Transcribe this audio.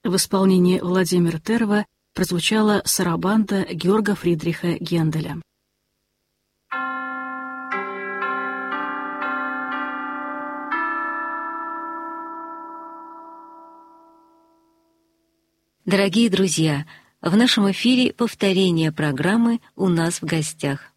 В исполнении Владимира Терва прозвучала сарабанда Георга Фридриха Генделя. Дорогие друзья, в нашем эфире повторение программы «У нас в гостях».